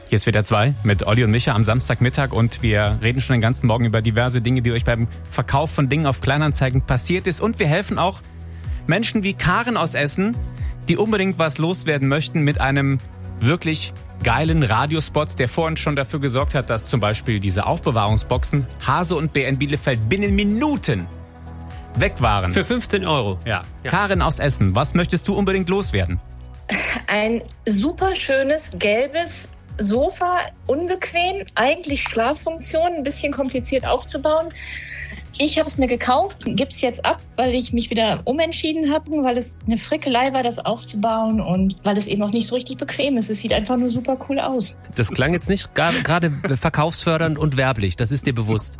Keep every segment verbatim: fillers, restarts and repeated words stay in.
Hier ist W D R zwei mit Olli und Micha am Samstagmittag und wir reden schon den ganzen Morgen über diverse Dinge, die euch beim Verkauf von Dingen auf Kleinanzeigen passiert ist. Und wir helfen auch Menschen wie Karen aus Essen, die unbedingt was loswerden möchten mit einem wirklich geilen Radiospot, der vorhin schon dafür gesorgt hat, dass zum Beispiel diese Aufbewahrungsboxen Hase und B N Bielefeld binnen Minuten weg waren. Für fünfzehn Euro. Ja. ja. Karin aus Essen, was möchtest du unbedingt loswerden? Ein super schönes, gelbes Sofa, unbequem, eigentlich Schlaffunktion, ein bisschen kompliziert aufzubauen. Ich habe es mir gekauft, gebe es jetzt ab, weil ich mich wieder umentschieden habe, weil es eine Frickelei war, das aufzubauen und weil es eben auch nicht so richtig bequem ist. Es sieht einfach nur super cool aus. Das klang jetzt nicht gerade verkaufsfördernd und werblich, das ist dir bewusst.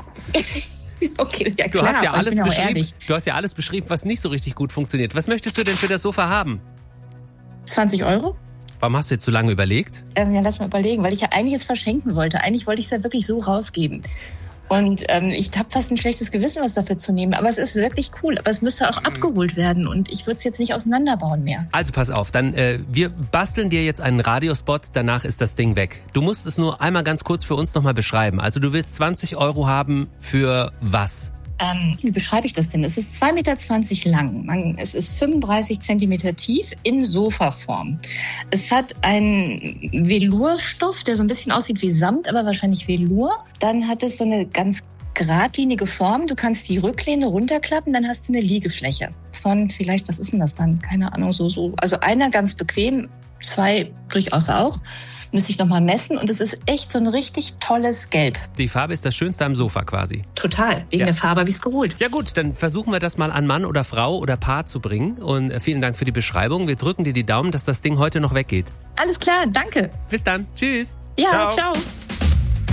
Okay, ja klar, du hast ja alles ich bin beschrieben. Ehrlich. Du hast ja alles beschrieben, was nicht so richtig gut funktioniert. Was möchtest du denn für das Sofa haben? zwanzig Euro? Warum hast du jetzt so lange überlegt? Ähm, ja, lass mal überlegen, weil ich ja eigentlich es verschenken wollte. Eigentlich wollte ich es ja wirklich so rausgeben. Und ähm, ich habe fast ein schlechtes Gewissen, was dafür zu nehmen. Aber es ist wirklich cool. Aber es müsste auch abgeholt werden. Und ich würde es jetzt nicht auseinanderbauen mehr. Also pass auf, dann äh, wir basteln dir jetzt einen Radiospot. Danach ist das Ding weg. Du musst es nur einmal ganz kurz für uns nochmal beschreiben. Also du willst zwanzig Euro haben für was? Ähm, wie beschreibe ich das denn? Es ist zwei Meter zwanzig lang. Man, es ist fünfunddreißig Zentimeter tief in Sofaform. Es hat einen Velourstoff, der so ein bisschen aussieht wie Samt, aber wahrscheinlich Velour. Dann hat es so eine ganz geradlinige Form. Du kannst die Rücklehne runterklappen, dann hast du eine Liegefläche von vielleicht, was ist denn das dann? Keine Ahnung, so, so. Also einer ganz bequem, zwei durchaus auch. Müsste ich nochmal messen und es ist echt so ein richtig tolles Gelb. Die Farbe ist das Schönste am Sofa quasi. Total, wegen ja. der Farbe habe ich es geholt. Ja gut, dann versuchen wir das mal an Mann oder Frau oder Paar zu bringen und vielen Dank für die Beschreibung. Wir drücken dir die Daumen, dass das Ding heute noch weggeht. Alles klar, danke. Bis dann, tschüss. Ja, ciao. ciao.